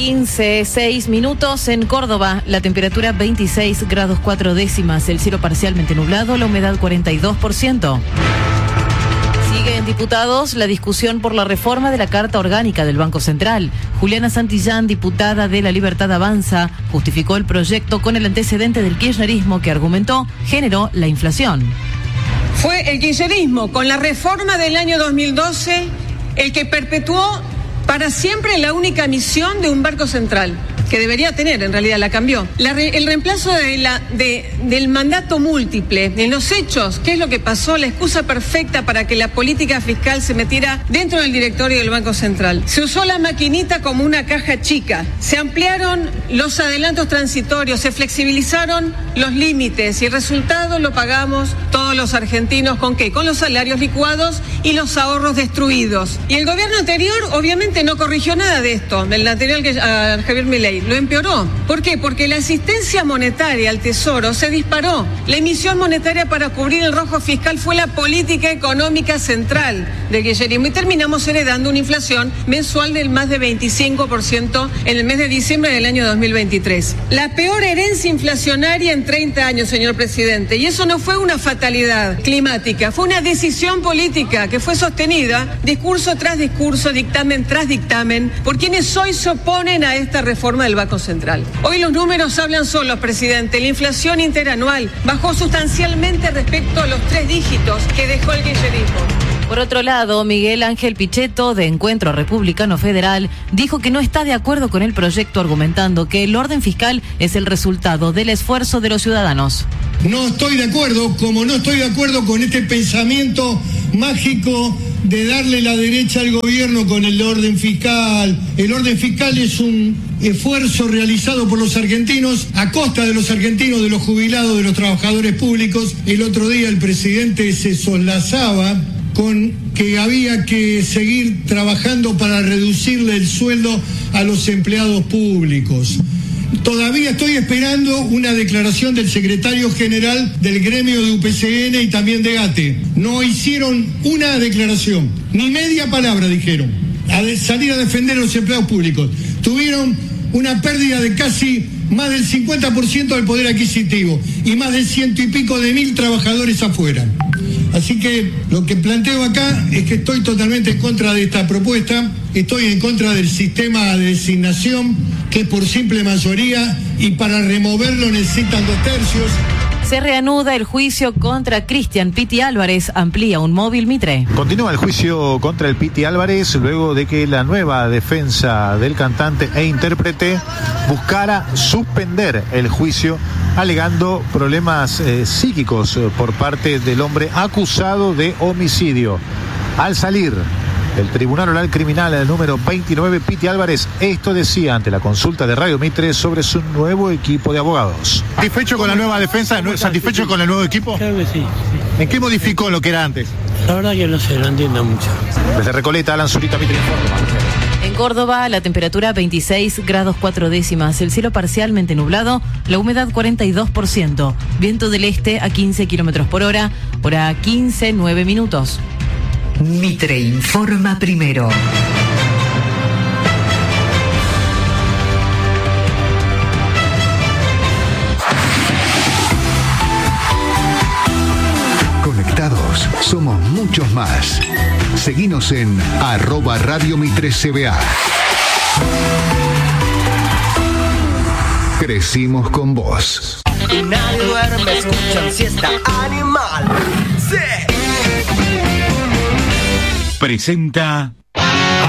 15:06 en Córdoba, la temperatura 26 grados 4 décimas, el cielo parcialmente nublado, la humedad 42%. Sigue en diputados la discusión por la reforma de la Carta Orgánica del Banco Central. Juliana Santillán, diputada de La Libertad Avanza, justificó el proyecto con el antecedente del kirchnerismo que argumentó generó la inflación. Fue el kirchnerismo, con la reforma del año 2012, el que perpetuó para siempre la única misión de un Banco Central, que debería tener, en realidad la cambió. El reemplazo del mandato múltiple. En los hechos, ¿qué es lo que pasó? La excusa perfecta para que la política fiscal se metiera dentro del directorio del Banco Central. Se usó la maquinita como una caja chica. Se ampliaron los adelantos transitorios, se flexibilizaron los límites y el resultado lo pagamos todos los argentinos. ¿Con qué? Con los salarios licuados y los ahorros destruidos. Y el gobierno anterior, obviamente, no corrigió nada de esto. El anterior, a Javier Milei, lo empeoró. ¿Por qué? Porque la asistencia monetaria al Tesoro se disparó. La emisión monetaria para cubrir el rojo fiscal fue la política económica central del kirchnerismo y terminamos heredando una inflación mensual del más de 25% en el mes de diciembre del año 2023. La peor herencia inflacionaria en 30 años, señor presidente. Y eso no fue una fatalidad climática, fue una decisión política que fue sostenida discurso tras discurso, dictamen tras dictamen, por quienes hoy se oponen a esta reforma del Banco Central. Hoy los números hablan solos, presidente. La inflación interanual bajó sustancialmente respecto a los 3 dígitos que dejó el kirchnerismo. Por otro lado, Miguel Ángel Pichetto, de Encuentro Republicano Federal, dijo que no está de acuerdo con el proyecto, argumentando que el orden fiscal es el resultado del esfuerzo de los ciudadanos. No estoy de acuerdo, como no estoy de acuerdo con este pensamiento mágico de darle la derecha al gobierno con el orden fiscal. El orden fiscal es un esfuerzo realizado por los argentinos, a costa de los argentinos, de los jubilados, de los trabajadores públicos. El otro día el presidente se solazaba con que había que seguir trabajando para reducirle el sueldo a los empleados públicos. Todavía estoy esperando una declaración del secretario general del gremio de UPCN y también de ATE. No hicieron una declaración, ni media palabra dijeron, a salir a defender a los empleados públicos. Tuvieron una pérdida de casi más del 50% del poder adquisitivo y más del 100 y pico de mil trabajadores afuera. Así que lo que planteo acá es que estoy totalmente en contra de esta propuesta, estoy en contra del sistema de designación, que es por simple mayoría, y para removerlo necesitan 2/3. Se reanuda el juicio contra Cristian Piti Álvarez, amplía un móvil Mitre. Continúa el juicio contra el Piti Álvarez luego de que la nueva defensa del cantante e intérprete buscara suspender el juicio, alegando problemas psíquicos por parte del hombre acusado de homicidio. Al salir del Tribunal Oral Criminal número 29, Piti Álvarez esto decía ante la consulta de Radio Mitre sobre su nuevo equipo de abogados. ¿Satisfecho con la nueva defensa? ¿Satisfecho con el nuevo equipo? Creo que sí. ¿En qué modificó lo que era antes? La verdad que no sé, no entiendo mucho. Desde Recoleta, Alan Zurita, Mitre informa. En Córdoba, la temperatura 26 grados 4 décimas, el cielo parcialmente nublado, la humedad 42%, viento del este a 15 kilómetros por hora 15:09 minutos. Mitre informa primero. Conectados, somos muchos más. Seguinos en @Radio Mitre CBA. Crecimos con vos. Y nadie duerme, escuchan siesta animal. Sí. Presenta